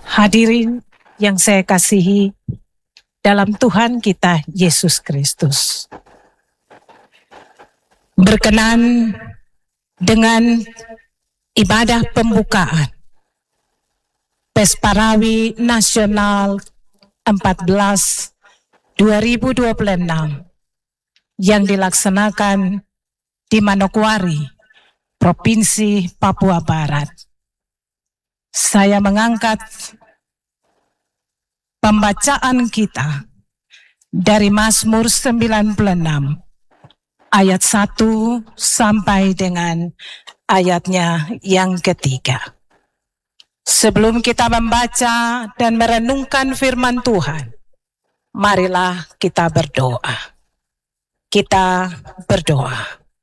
Hadirin yang saya kasihi dalam Tuhan kita Yesus Kristus. Berkenan dengan ibadah pembukaan Pesparawi Nasional 14 2026 yang dilaksanakan di Manokwari, Provinsi Papua Barat. Saya mengangkat pembacaan kita dari Mazmur 96 ayat 1 sampai dengan ayatnya yang ketiga. Sebelum kita membaca dan merenungkan firman Tuhan, marilah kita berdoa. Kita berdoa.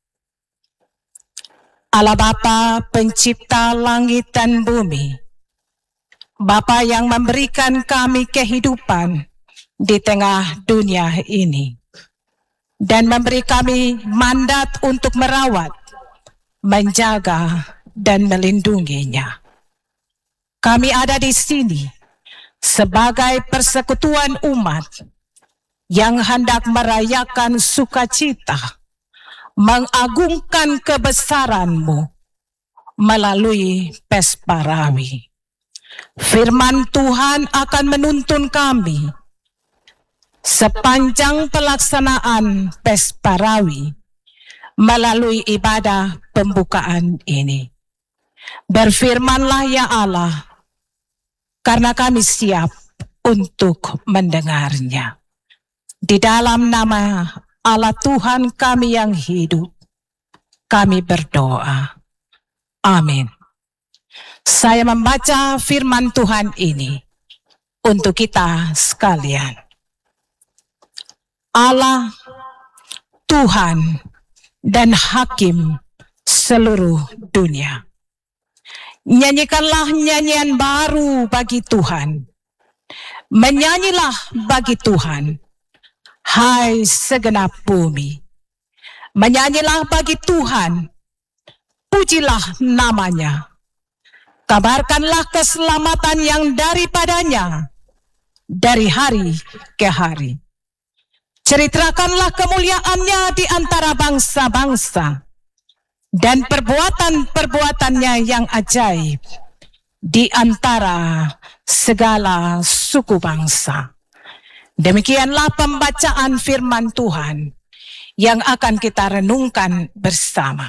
Allah Bapa pencipta langit dan bumi, Bapa yang memberikan kami kehidupan di tengah dunia ini dan memberi kami mandat untuk merawat, menjaga, dan melindunginya. Kami ada di sini sebagai persekutuan umat yang hendak merayakan sukacita, mengagungkan kebesaran-Mu melalui Pesparawi. Firman Tuhan akan menuntun kami sepanjang pelaksanaan Pesparawi melalui ibadah pembukaan ini. Berfirmanlah ya Allah, karena kami siap untuk mendengarnya. Di dalam nama Allah Tuhan kami yang hidup, kami berdoa. Amin. Saya membaca firman Tuhan ini untuk kita sekalian. Allah, Tuhan dan Hakim seluruh dunia. Nyanyikanlah nyanyian baru bagi Tuhan. Menyanyilah bagi Tuhan, hai segenap bumi. Menyanyilah bagi Tuhan, pujilah namanya. Kabarkanlah keselamatan yang daripadanya dari hari ke hari. Ceritakanlah kemuliaannya di antara bangsa-bangsa dan perbuatan-perbuatannya yang ajaib di antara segala suku bangsa. Demikianlah pembacaan firman Tuhan yang akan kita renungkan bersama.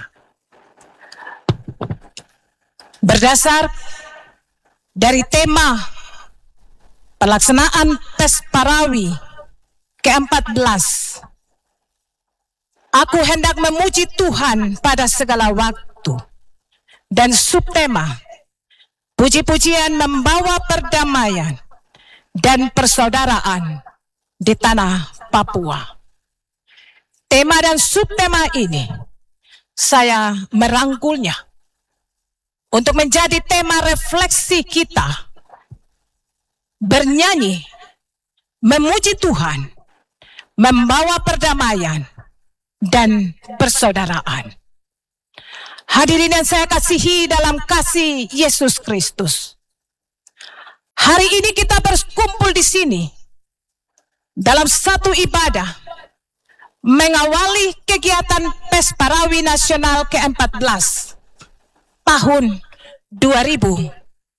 Berdasar dari tema pelaksanaan Pesparawi ke-14, aku hendak memuji Tuhan pada segala waktu. Dan subtema, puji-pujian membawa perdamaian dan persaudaraan di tanah Papua. Tema dan subtema ini saya merangkulnya untuk menjadi tema refleksi kita, bernyanyi, memuji Tuhan, membawa perdamaian dan persaudaraan. Hadirin yang saya kasihi dalam kasih Yesus Kristus, hari ini kita berkumpul di sini dalam satu ibadah mengawali kegiatan Pesparawi Nasional ke-14 tahun 2026.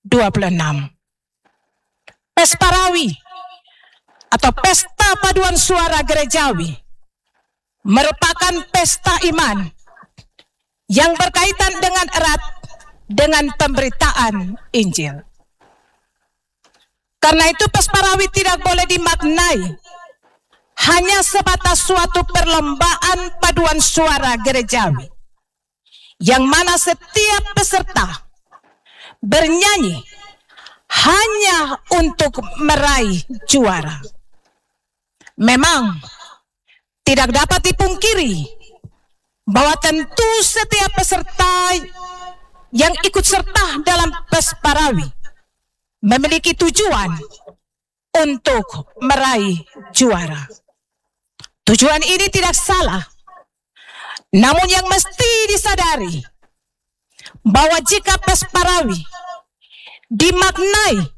Pesparawi atau Pesta Paduan Suara Gerejawi merupakan pesta iman yang berkaitan dengan erat dengan pemberitaan Injil. Karena itu Pesparawi tidak boleh dimaknai hanya sebatas suatu perlombaan paduan suara gerejawi, yang mana setiap peserta bernyanyi hanya untuk meraih juara. Memang tidak dapat dipungkiri bahwa tentu setiap peserta yang ikut serta dalam Pesparawi memiliki tujuan untuk meraih juara. Tujuan ini tidak salah, namun yang mesti disadari bahwa jika Pesparawi dimaknai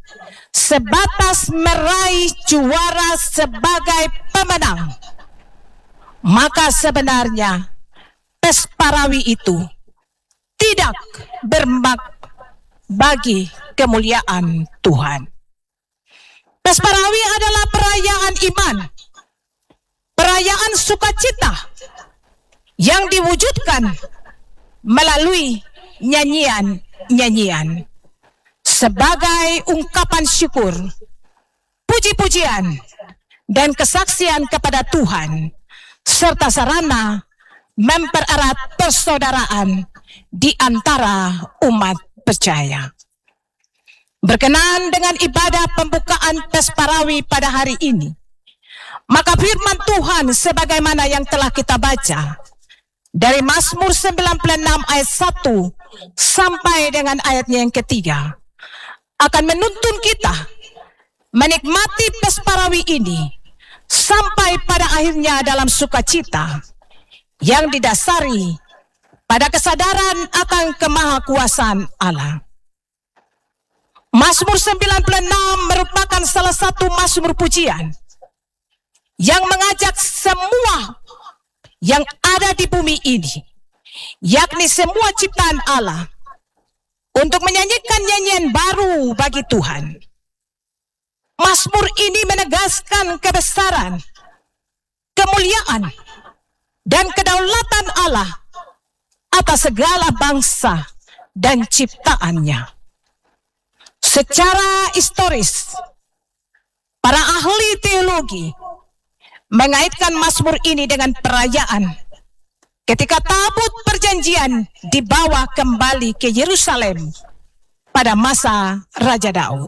sebatas meraih juara sebagai pemenang, maka sebenarnya Pesparawi itu tidak bermakna bagi kemuliaan Tuhan. Pesparawi adalah perayaan iman, perayaan sukacita yang diwujudkan melalui nyanyian-nyanyian sebagai ungkapan syukur, puji-pujian, dan kesaksian kepada Tuhan, serta sarana mempererat persaudaraan di antara umat percaya. Berkenaan dengan ibadah pembukaan Pesparawi pada hari ini, maka firman Tuhan sebagaimana yang telah kita baca dari Mazmur 96 ayat 1 sampai dengan ayatnya yang ketiga akan menuntun kita menikmati Pesparawi ini sampai pada akhirnya dalam sukacita yang didasari pada kesadaran akan kemahakuasaan Allah. Mazmur 96 merupakan salah satu mazmur pujian yang mengajak semua yang ada di bumi ini, yakni semua ciptaan Allah, untuk menyanyikan nyanyian baru bagi Tuhan. Mazmur ini menegaskan kebesaran, kemuliaan, dan kedaulatan Allah atas segala bangsa dan ciptaannya. Secara historis, para ahli teologi mengaitkan mazmur ini dengan perayaan ketika tabut perjanjian dibawa kembali ke Yerusalem pada masa Raja Daud.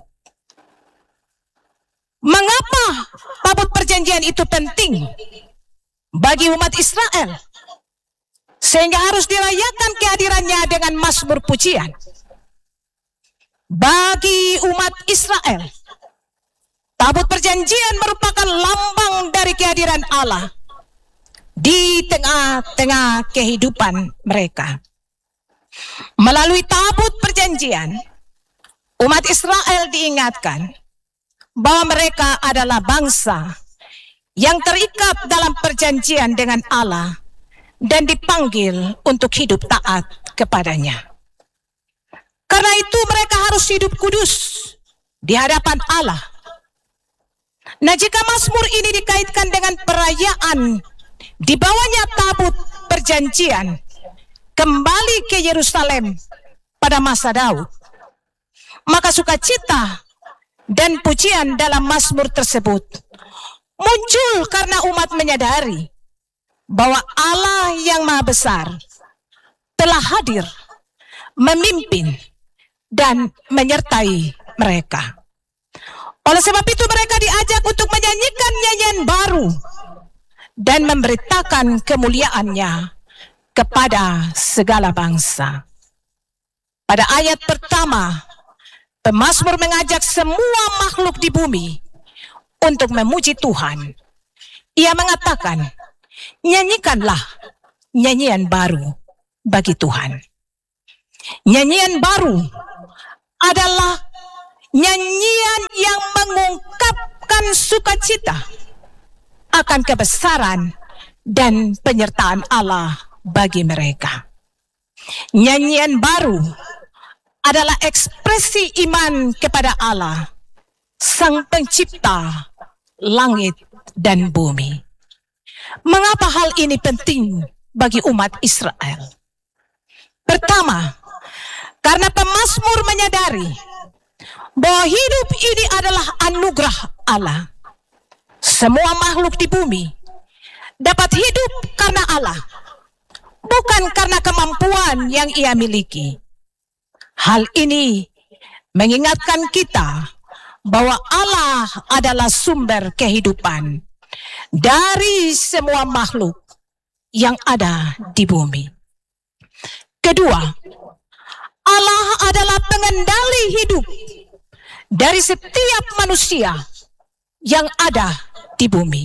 Mengapa tabut perjanjian itu penting bagi umat Israel sehingga harus dirayakan kehadirannya dengan mazmur pujian? Bagi umat Israel, tabut perjanjian merupakan lambang dari kehadiran Allah di tengah-tengah kehidupan mereka. Melalui tabut perjanjian, umat Israel diingatkan bahwa mereka adalah bangsa yang terikat dalam perjanjian dengan Allah dan dipanggil untuk hidup taat kepadanya. Karena itu mereka harus hidup kudus di hadapan Allah. Nah, jika mazmur ini dikaitkan dengan perayaan dibawanya tabut perjanjian kembali ke Yerusalem pada masa Daud, maka sukacita dan pujian dalam mazmur tersebut muncul karena umat menyadari bahwa Allah yang Maha Besar telah hadir, memimpin, dan menyertai mereka. Oleh sebab itu mereka diajak untuk menyanyikan nyanyian baru dan memberitakan kemuliaannya kepada segala bangsa. Pada ayat pertama, pemazmur mengajak semua makhluk di bumi untuk memuji Tuhan. Ia mengatakan, nyanyikanlah nyanyian baru bagi Tuhan. Nyanyian baru adalah nyanyian yang mengungkapkan sukacita akan kebesaran dan penyertaan Allah bagi mereka. Nyanyian baru adalah ekspresi iman kepada Allah, Sang Pencipta langit dan bumi. Mengapa hal ini penting bagi umat Israel? Pertama, karena pemazmur menyadari bahwa hidup ini adalah anugerah Allah. Semua makhluk di bumi dapat hidup karena Allah, bukan karena kemampuan yang ia miliki. Hal ini mengingatkan kita bahwa Allah adalah sumber kehidupan dari semua makhluk yang ada di bumi. Kedua, Allah adalah pengendali hidup dari setiap manusia yang ada di bumi.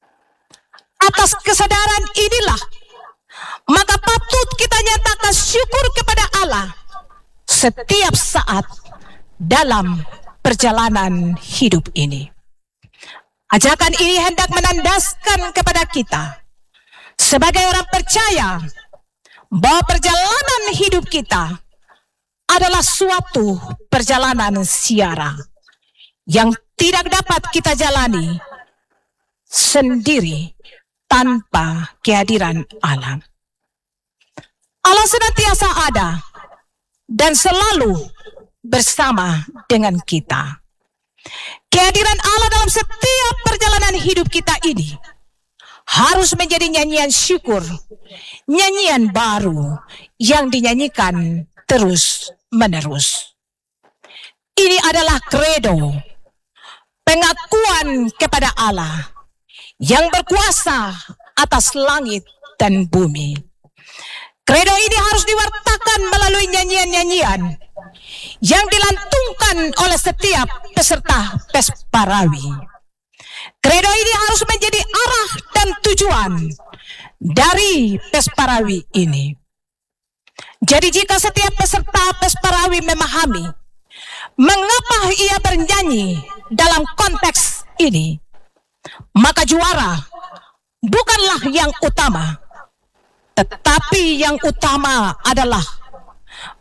Atas kesadaran inilah, maka patut kita nyatakan syukur kepada Allah setiap saat dalam perjalanan hidup ini. Ajakan ini hendak menandaskan kepada kita sebagai orang percaya bahwa perjalanan hidup kita adalah suatu perjalanan siara yang tidak dapat kita jalani sendiri tanpa kehadiran Allah. Allah senantiasa ada dan selalu bersama dengan kita. Kehadiran Allah dalam setiap perjalanan hidup kita ini harus menjadi nyanyian syukur, nyanyian baru yang dinyanyikan terus-menerus. Ini adalah kredo, pengakuan kepada Allah yang berkuasa atas langit dan bumi. Kredo ini harus diwartakan melalui nyanyian-nyanyian yang dilantungkan oleh setiap peserta Pesparawi. Kredo ini harus menjadi arah dan tujuan dari Pesparawi ini. Jadi jika setiap peserta Pesparawi memahami mengapa ia bernyanyi dalam konteks ini, maka juara bukanlah yang utama, tetapi yang utama adalah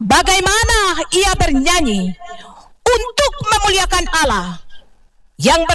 bagaimana ia bernyanyi untuk memuliakan Allah yang